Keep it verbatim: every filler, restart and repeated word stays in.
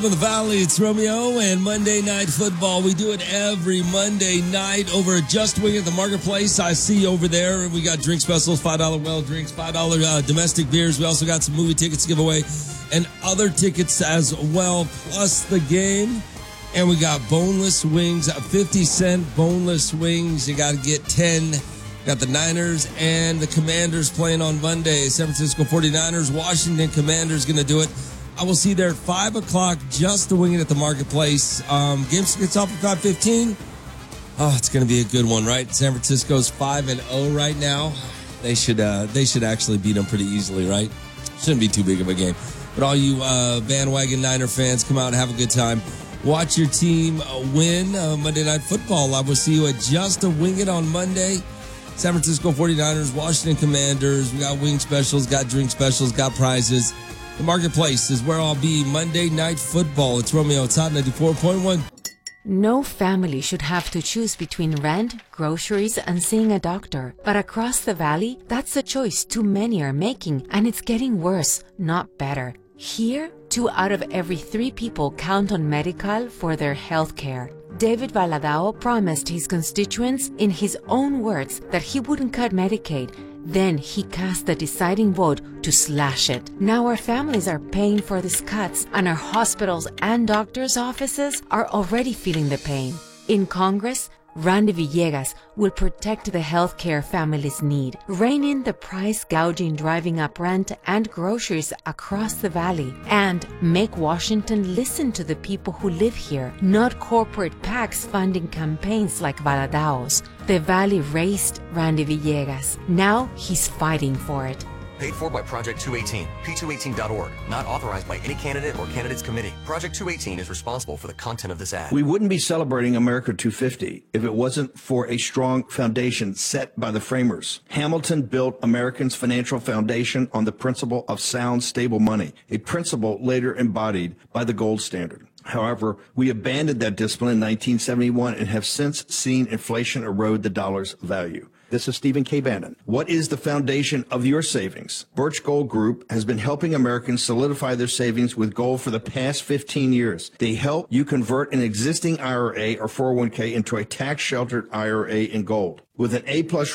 In the Valley, it's Romeo and Monday Night Football. We do it every Monday night over at Just Wing at the Marketplace. I see you over there. We got drink specials, five dollar well drinks, five dollar uh, domestic beers. We also got some movie tickets to give away and other tickets as well, plus the game. And we got boneless wings, fifty cent boneless wings. You got to get ten. Got the Niners and the Commanders playing on Monday. San Francisco forty-niners, Washington Commanders going to do it. I will see you there at five o'clock just to wing it at the Marketplace. Um, game gets off at five fifteen. Oh, it's going to be a good one, right? San Francisco's five and oh right now. They should uh, they should actually beat them pretty easily, right? Shouldn't be too big of a game. But all you uh, bandwagon Niner fans, come out and have a good time. Watch your team win uh, Monday Night Football. I will see you at Just to Wing It on Monday. San Francisco forty-niners, Washington Commanders. We got wing specials, got drink specials, got prizes. The Marketplace is where I'll be Monday Night Football. It's Romeo. It's Hot ninety-four point one. No family should have to choose between rent, groceries, and seeing a doctor. But across the valley, that's a choice too many are making, and it's getting worse, not better. Here, two out of every three people count on Medi-Cal for their health care. David Valadao promised his constituents, in his own words, that he wouldn't cut Medicaid. Then he cast the deciding vote to slash it. Now our families are paying for these cuts, and our hospitals and doctors' offices are already feeling the pain. In Congress, Randy Villegas will protect the health care families need, rein in the price gouging driving up rent and groceries across the valley, and make Washington listen to the people who live here, not corporate PACs funding campaigns like Valadao's. The valley raised Randy Villegas. Now he's fighting for it. Paid for by Project two eighteen, P two eighteen dot org. Not authorized by any candidate or candidates committee. Project two eighteen is responsible for the content of this ad. We wouldn't be celebrating America two fifty if it wasn't for a strong foundation set by the framers. Hamilton built Americans' financial foundation on the principle of sound, stable money, a principle later embodied by the gold standard. However, we abandoned that discipline in nineteen seventy-one and have since seen inflation erode the dollar's value. This is Stephen K. Bannon. What is the foundation of your savings? Birch Gold Group has been helping Americans solidify their savings with gold for the past fifteen years. They help you convert an existing I R A or four oh one k into a tax-sheltered I R A in gold. With an A-plus